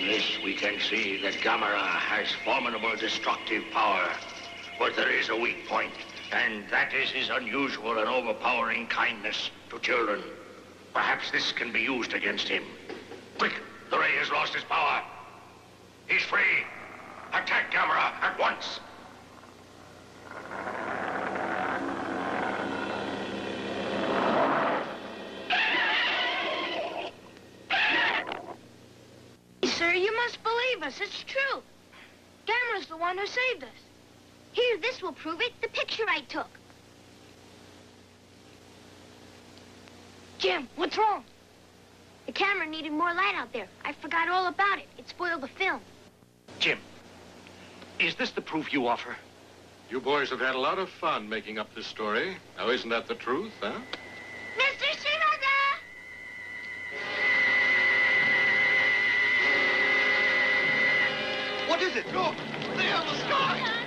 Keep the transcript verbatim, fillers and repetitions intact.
this, we can see that Gamera has formidable destructive power. But there is a weak point, and that is his unusual and overpowering kindness to children. Perhaps this can be used against him. Quick, the ray has lost its power. He's free. Attack Gamera at once. Sir, you must believe us. It's true. Gamera's the one who saved us. Here, this will prove it. The picture I took. Jim, what's wrong? The camera needed more light out there. I forgot all about it. It spoiled the film. Jim, is this the proof you offer? You boys have had a lot of fun making up this story. Now, isn't that the truth, huh? Mister Shinoda! What is it? Look! There in the sky!